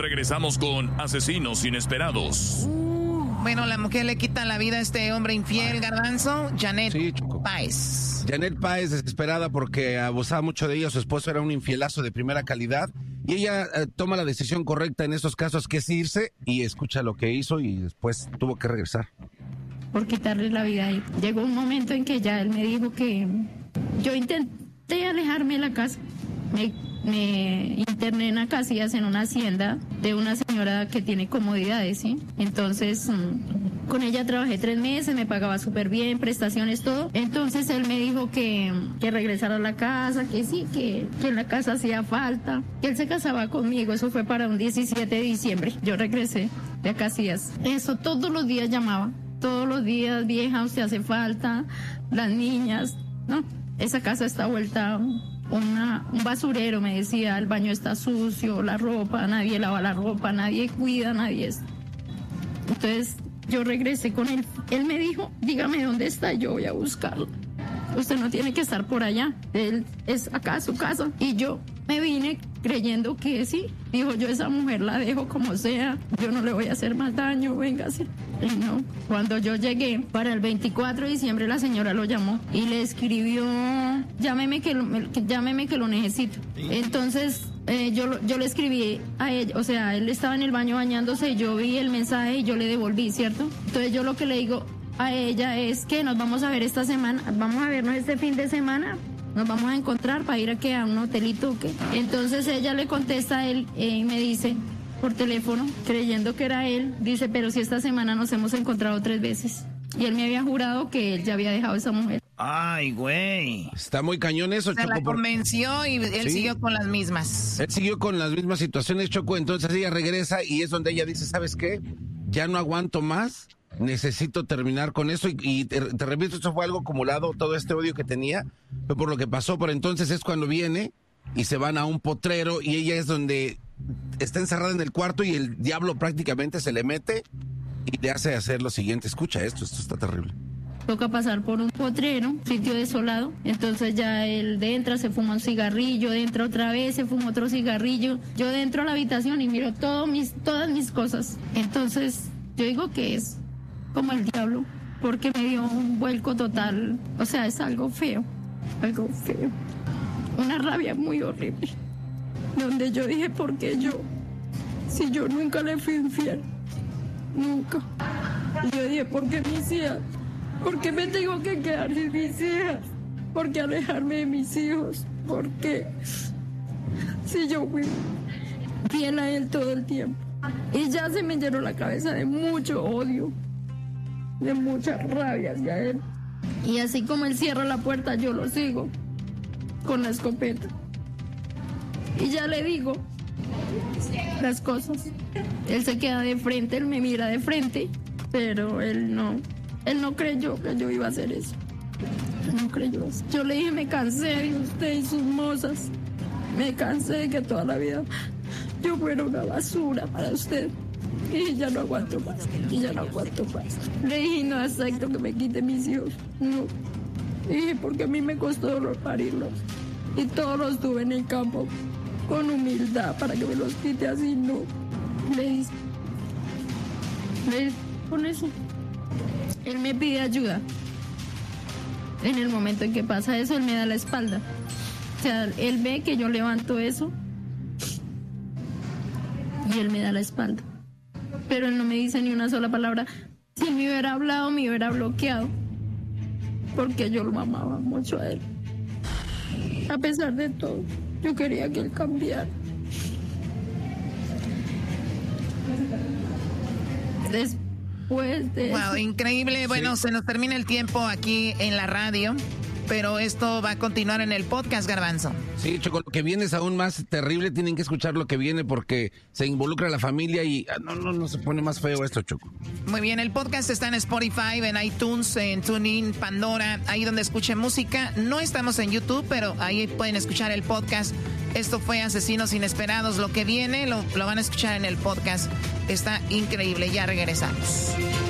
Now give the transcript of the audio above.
Regresamos con Asesinos Inesperados. Bueno, la mujer le quita la vida a este hombre infiel, Garbanzo. Janet Páez. Janet Páez, desesperada porque abusaba mucho de ella. Su esposo era un infielazo de primera calidad. Y ella toma la decisión correcta en estos casos, que es irse, y escucha lo que hizo y después tuvo que regresar. Por quitarle la vida a él. Llegó un momento en que ya él me dijo que yo intenté alejarme de la casa. Me interné en Acacias, en una hacienda de una señora que tiene comodidades, ¿sí? Entonces, con ella trabajé 3 meses, me pagaba súper bien, prestaciones, todo. Entonces él me dijo que regresara a la casa, que sí, que en la casa hacía falta, que él se casaba conmigo. Eso fue para un 17 de diciembre. Yo regresé de Acacias. Eso, todos los días llamaba. Todos los días, vieja, usted hace falta, las niñas, ¿no? Esa casa está vuelta un basurero, me decía, el baño está sucio, la ropa, nadie lava la ropa, nadie cuida, nadie es. Entonces yo regresé con él. Él me dijo, dígame dónde está, yo voy a buscarlo. Usted no tiene que estar por allá, él es acá su casa. Y yo me vine creyendo que sí. Dijo, yo esa mujer la dejo como sea, yo no le voy a hacer más daño, véngase. Y no, cuando yo llegué para el 24 de diciembre la señora lo llamó y le escribió, llámeme que lo necesito. Entonces yo le escribí a ella, o sea, él estaba en el baño bañándose, yo vi el mensaje y yo le devolví, ¿cierto? Entonces yo lo que le digo a ella es que nos vamos a ver esta semana, vamos a vernos este fin de semana, nos vamos a encontrar para ir a un hotelito o qué. Entonces ella le contesta a él y me dice por teléfono, creyendo que era él, dice, pero si esta semana nos hemos encontrado 3 veces. Y él me había jurado que él ya había dejado a esa mujer. Ay, güey. Está muy cañón eso, Choco. Se la convenció y él siguió con las mismas. Él siguió con las mismas situaciones, Choco. Entonces ella regresa y es donde ella dice, ¿sabes qué? Ya no aguanto más. Necesito terminar con eso y te repito, esto fue algo acumulado, todo este odio que tenía, fue por lo que pasó. Por entonces es cuando viene y se van a un potrero y ella es donde está encerrada en el cuarto y el diablo prácticamente se le mete y le hace hacer lo siguiente. Escucha esto está terrible. Toca pasar por un potrero, sitio desolado, entonces ya él entra, se fuma un cigarrillo, entra otra vez, se fuma otro cigarrillo. Yo entro a la habitación y miro todas mis cosas. Entonces yo digo que es como el diablo, porque me dio un vuelco total, o sea, es algo feo, una rabia muy horrible, donde yo dije, ¿por qué yo? Si yo nunca le fui infiel, nunca. Y yo dije, ¿por qué mis hijas? ¿Por qué me tengo que quedar sin mis hijas? ¿Por qué alejarme de mis hijos? ¿Por qué? Si yo fui fiel a él todo el tiempo. Y ya se me llenó la cabeza de mucho odio, de mucha rabia hacia él. Y así como él cierra la puerta, yo lo sigo con la escopeta. Y ya le digo las cosas. Él se queda de frente, él me mira de frente, pero él no creyó que yo iba a hacer eso. No creyó eso. Yo le dije, me cansé de usted y sus mozas. Me cansé de que toda la vida yo fuera una basura para usted. Y ya no aguanto más. Le dije, no acepto que me quite mis hijos. No. Dije, porque a mí me costó dolor parirlos. Y todos los tuve en el campo con humildad para que me los quite así. No. Le dije, con eso. Él me pide ayuda. En el momento en que pasa eso, él me da la espalda. O sea, él ve que yo levanto eso y él me da la espalda. Pero él no me dice ni una sola palabra. Si me hubiera hablado, me hubiera bloqueado. Porque yo lo amaba mucho a él. A pesar de todo, yo quería que él cambiara. Después de... Wow, increíble. Bueno, se nos termina el tiempo aquí en la radio, pero esto va a continuar en el podcast, Garbanzo. Sí, Choco, lo que viene es aún más terrible. Tienen que escuchar lo que viene porque se involucra la familia y no se pone más feo esto, Choco. Muy bien, el podcast está en Spotify, en iTunes, en TuneIn, Pandora, ahí donde escuchen música. No estamos en YouTube, pero ahí pueden escuchar el podcast. Esto fue Asesinos Inesperados. Lo que viene lo van a escuchar en el podcast. Está increíble. Ya regresamos.